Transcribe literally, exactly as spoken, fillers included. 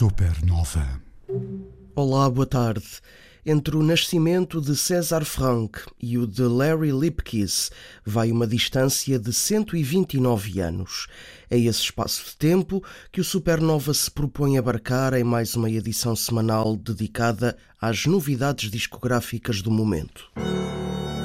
Supernova. Olá, boa tarde. Entre o nascimento de César Franck e o de Larry Lipkis vai uma distância de cento e vinte e nove anos. É esse espaço de tempo que o Supernova se propõe abarcar em mais uma edição semanal dedicada às novidades discográficas do momento.